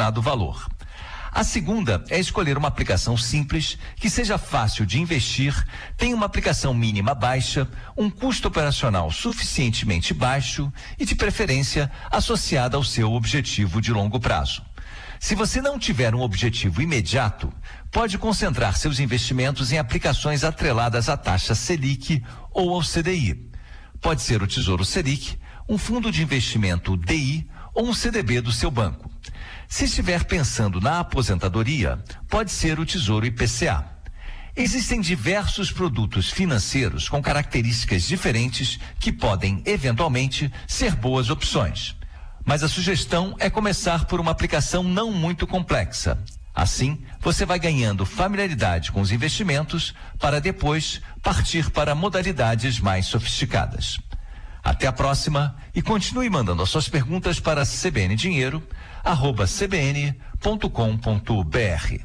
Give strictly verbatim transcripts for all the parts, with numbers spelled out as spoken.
determinado valor. A segunda é escolher uma aplicação simples, que seja fácil de investir, tenha uma aplicação mínima baixa, um custo operacional suficientemente baixo e, de preferência, associada ao seu objetivo de longo prazo. Se você não tiver um objetivo imediato, pode concentrar seus investimentos em aplicações atreladas à taxa Selic ou ao C D I. Pode ser o Tesouro Selic, um fundo de investimento D I ou um C D B do seu banco. Se estiver pensando na aposentadoria, pode ser o Tesouro I P C A. Existem diversos produtos financeiros com características diferentes que podem, eventualmente, ser boas opções. Mas a sugestão é começar por uma aplicação não muito complexa. Assim, você vai ganhando familiaridade com os investimentos para depois partir para modalidades mais sofisticadas. Até a próxima e continue mandando as suas perguntas para cbndinheiro arroba c b n ponto com ponto b r.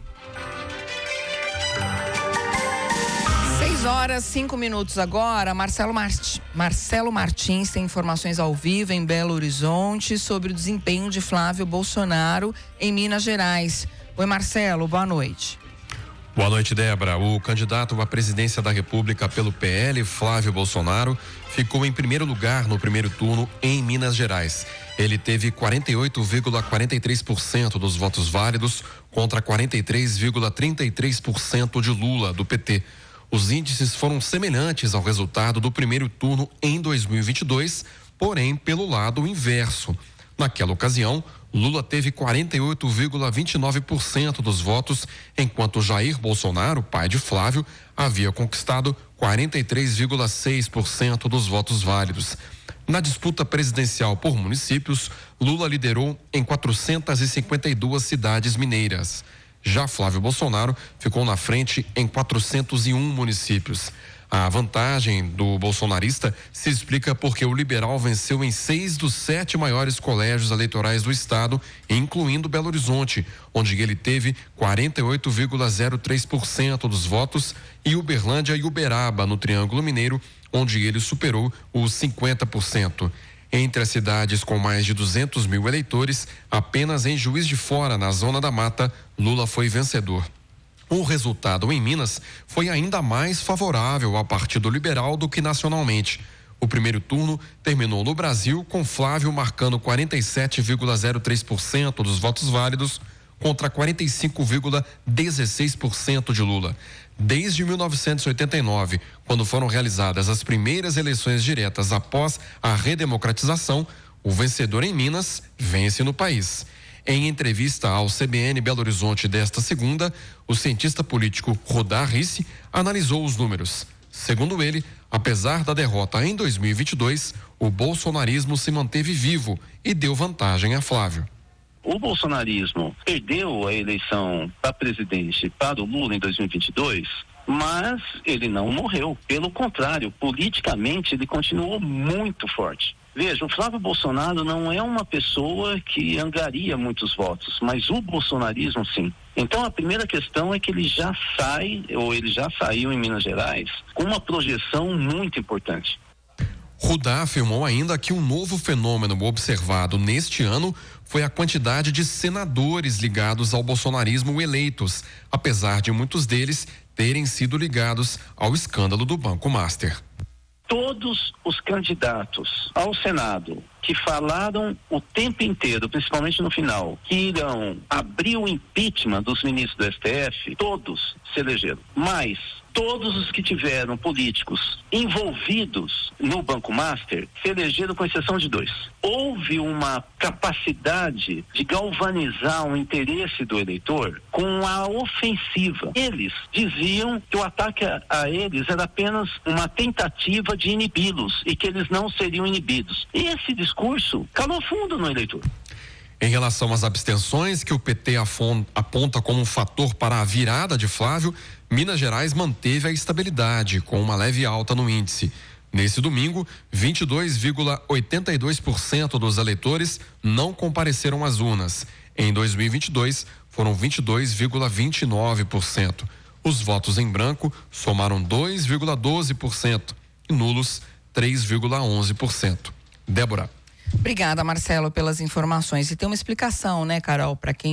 Seis horas, cinco minutos agora. Marcelo, Mart... Marcelo Martins tem informações ao vivo em Belo Horizonte sobre o desempenho de Flávio Bolsonaro em Minas Gerais. Oi, Marcelo, boa noite. Boa noite, Débora. O candidato à presidência da República pelo P L, Flávio Bolsonaro, ficou em primeiro lugar no primeiro turno em Minas Gerais. Ele teve quarenta e oito vírgula quarenta e três por cento dos votos válidos contra quarenta e três vírgula trinta e três por cento de Lula, do P T. Os índices foram semelhantes ao resultado do primeiro turno em dois mil e vinte e dois, porém pelo lado inverso. Naquela ocasião, Lula teve quarenta e oito vírgula vinte e nove por cento dos votos, enquanto Jair Bolsonaro, pai de Flávio, havia conquistado quarenta e três vírgula seis por cento dos votos válidos. Na disputa presidencial por municípios, Lula liderou em quatrocentas e cinquenta e duas cidades mineiras. Já Flávio Bolsonaro ficou na frente em quatrocentos e um municípios. A vantagem do bolsonarista se explica porque o liberal venceu em seis dos sete maiores colégios eleitorais do estado, incluindo Belo Horizonte, onde ele teve quarenta e oito vírgula zero três por cento dos votos, e Uberlândia e Uberaba, no Triângulo Mineiro, onde ele superou os cinquenta por cento. Entre as cidades com mais de duzentos mil eleitores, apenas em Juiz de Fora, na Zona da Mata, Lula foi vencedor. O resultado em Minas foi ainda mais favorável ao Partido Liberal do que nacionalmente. O primeiro turno terminou no Brasil com Flávio marcando quarenta e sete vírgula zero três por cento dos votos válidos contra quarenta e cinco vírgula dezesseis por cento de Lula. Desde mil novecentos e oitenta e nove, quando foram realizadas as primeiras eleições diretas após a redemocratização, o vencedor em Minas vence no país. Em entrevista ao C B N Belo Horizonte desta segunda, o cientista político Rodar Risse analisou os números. Segundo ele, apesar da derrota em dois mil e vinte e dois, o bolsonarismo se manteve vivo e deu vantagem a Flávio. O bolsonarismo perdeu a eleição para presidente para o Lula em dois mil e vinte e dois, mas ele não morreu. Pelo contrário, politicamente ele continuou muito forte. Veja, o Flávio Bolsonaro não é uma pessoa que angaria muitos votos, mas o bolsonarismo sim. Então a primeira questão é que ele já sai, ou ele já saiu em Minas Gerais, com uma projeção muito importante. Rudá afirmou ainda que um novo fenômeno observado neste ano foi a quantidade de senadores ligados ao bolsonarismo eleitos, apesar de muitos deles terem sido ligados ao escândalo do Banco Master. Todos os candidatos ao Senado que falaram o tempo inteiro, principalmente no final, que irão abrir o impeachment dos ministros do S T F, todos se elegeram. Mas todos os que tiveram políticos envolvidos no Banco Master se elegeram com exceção de dois. Houve uma capacidade de galvanizar o interesse do eleitor com a ofensiva. Eles diziam que o ataque a, a eles era apenas uma tentativa de inibi-los e que eles não seriam inibidos. E esse discurso calou fundo no eleitor. Em relação às abstenções que o P T aponta como um fator para a virada de Flávio, Minas Gerais manteve a estabilidade, com uma leve alta no índice. Nesse domingo, vinte e dois vírgula oitenta e dois por cento dos eleitores não compareceram às urnas. Em dois mil e vinte e dois, foram vinte e dois vírgula vinte e nove por cento. Os votos em branco somaram dois vírgula doze por cento e nulos três vírgula onze por cento. Débora. Obrigada, Marcelo, pelas informações. E tem uma explicação, né, Carol, para quem